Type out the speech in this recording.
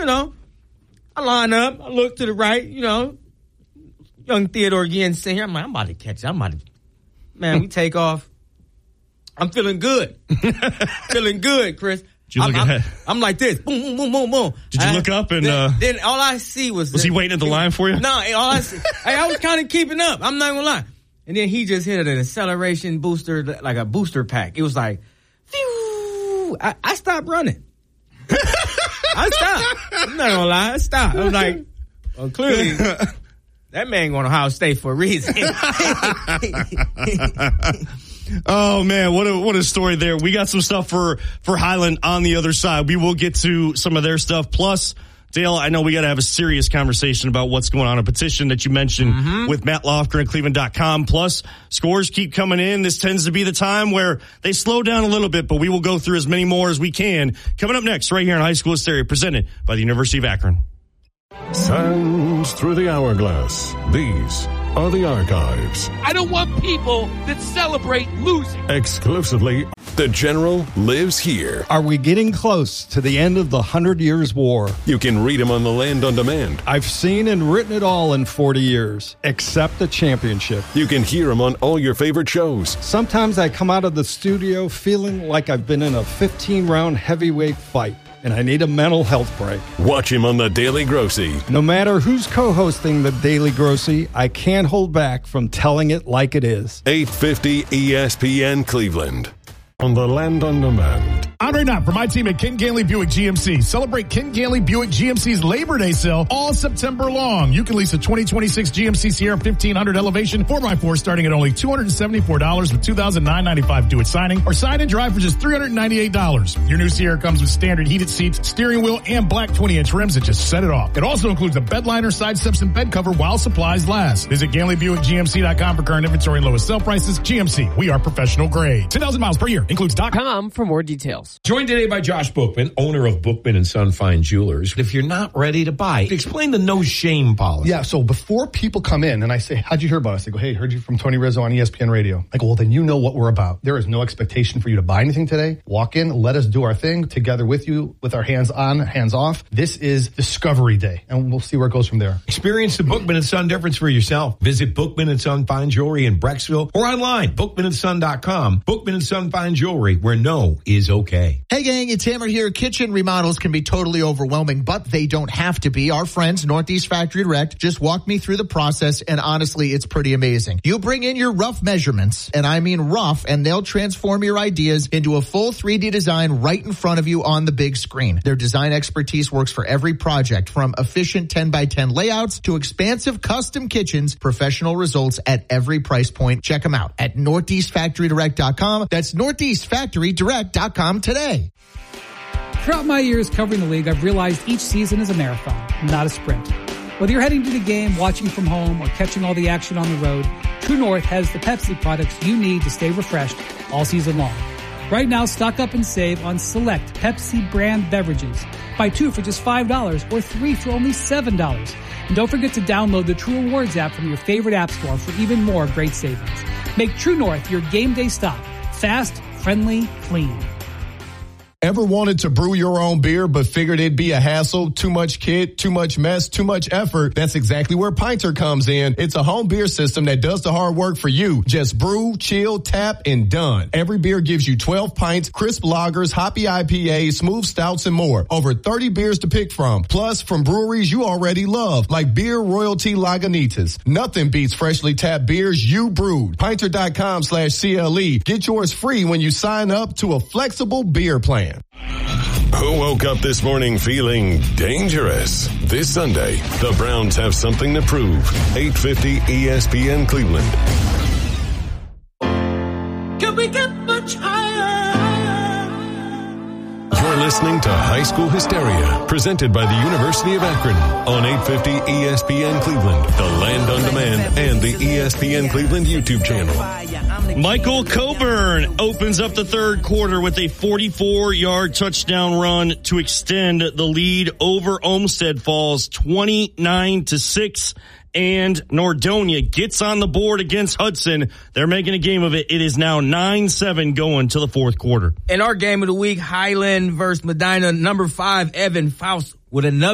I line up. I look to the right, young Theodore again sitting here. I'm like, I'm about to catch it. Man, we take off. I'm feeling good. Feeling good, Chris. Did you look ahead? I'm like this. Boom, boom, boom, boom, boom. Did you look up and... Then all I see was... Was he waiting at the line for you? No, all I see... I was kind of keeping up. I'm not going to lie. And then he just hit an acceleration booster, like a booster pack. It was like... Phew. I stopped running. I stopped. I'm not going to lie. I stopped. I was like... Well, clearly... That man going to Ohio State for a reason. Oh man, what a story there. We got some stuff for Highland on the other side. We will get to some of their stuff. Plus, Dale, I know we got to have a serious conversation about what's going on. A petition that you mentioned with Matt Lofgren at Cleveland.com. Plus, scores keep coming in. This tends to be the time where they slow down a little bit, but we will go through as many more as we can. Coming up next, right here in High School Hysteria, presented by the University of Akron. Sands through the hourglass. These are the archives. I don't want people that celebrate losing. Exclusively, the General lives here. Are we getting close to the end of the 100 Years' War? You can read him on the Land on Demand. I've seen and written it all in 40 years, except the championship. You can hear him on all your favorite shows. Sometimes I come out of the studio feeling like I've been in a 15-round heavyweight fight, and I need a mental health break. Watch him on the Daily Grossy. No matter who's co-hosting the Daily Grossy, I can't hold back from telling it like it is. 850 ESPN Cleveland. On the Land on Demand. Andre Knott for my team at Ken Ganley Buick GMC. Celebrate Ken Ganley Buick GMC's Labor Day sale all September long. You can lease a 2026 GMC Sierra 1500 Elevation 4x4 starting at only $274 with $2,995 due at signing, or sign and drive for just $398. Your new Sierra comes with standard heated seats, steering wheel, and black 20-inch rims that just set it off. It also includes a bed liner, side steps, and bed cover while supplies last. Visit GanleyBuickGMC.com for current inventory and lowest sale prices. GMC, we are professional grade. 10,000 miles per year. Includes .com for more details. Joined today by Josh Bookman, owner of Bookman & Son Fine Jewelers. If you're not ready to buy, explain the no shame policy. Yeah, so before people come in and I say, how'd you hear about us? They go, hey, heard you from Tony Rizzo on ESPN Radio. I go, well, then you know what we're about. There is no expectation for you to buy anything today. Walk in, let us do our thing together with you, with our hands on, hands off. This is Discovery Day, and we'll see where it goes from there. Experience the Bookman & Son difference for yourself. Visit Bookman & Son Fine Jewelry in Brecksville or online, bookmanandson.com. Bookman & Son Fine Jewelry, where no is okay. Hey gang, it's Hammer here. Kitchen remodels can be totally overwhelming, but they don't have to be. Our friends, Northeast Factory Direct, just walked me through the process, and honestly, it's pretty amazing. You bring in your rough measurements, and I mean rough, and they'll transform your ideas into a full 3D design right in front of you on the big screen. Their design expertise works for every project, from efficient 10x10 layouts to expansive custom kitchens, professional results at every price point. Check them out at NortheastFactoryDirect.com. That's NortheastFactoryDirect.com today. Throughout my years covering the league, I've realized each season is a marathon, not a sprint. Whether you're heading to the game, watching from home, or catching all the action on the road, True North has the Pepsi products you need to stay refreshed all season long. Right now, stock up and save on select Pepsi brand beverages. Buy 2 for just $5 or 3 for only $7. And don't forget to download the True Rewards app from your favorite app store for even more great savings. Make True North your game day stop. Fast, friendly, clean. Ever wanted to brew your own beer but figured it'd be a hassle, too much kit, too much mess, too much effort? That's exactly where Pinter comes in. It's a home beer system that does the hard work for you. Just brew, chill, tap, and done. Every beer gives you 12 pints, crisp lagers, hoppy IPAs, smooth stouts, and more. Over 30 beers to pick from. Plus, from breweries you already love, like Beer Royalty Lagunitas. Nothing beats freshly tapped beers you brewed. Pinter.com/CLE. Get yours free when you sign up to a flexible beer plan. Who woke up this morning feeling dangerous? This Sunday, the Browns have something to prove. 850 ESPN Cleveland. Can we get much higher? You're listening to High School Hysteria, presented by the University of Akron on 850 ESPN Cleveland, the Land on Demand, and the ESPN Cleveland YouTube channel. Michael Coburn opens up the third quarter with a 44-yard touchdown run to extend the lead over Olmsted Falls 29-6. And Nordonia gets on the board against Hudson. They're making a game of it. It is now 9-7 going to the fourth quarter. In our game of the week, Highland versus Medina, number 5, Evan Faust with another